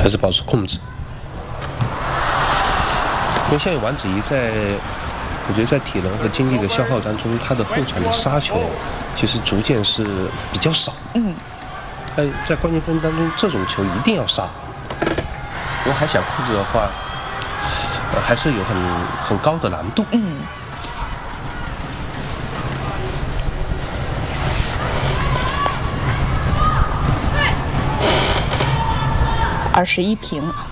还是保持控制。因为像有王子怡我觉得在体能和精力的消耗当中，他的后传的杀球其实逐渐是比较少。在关键分当中，这种球一定要杀。如果还想控制的话，还是有很高的难度。 21平。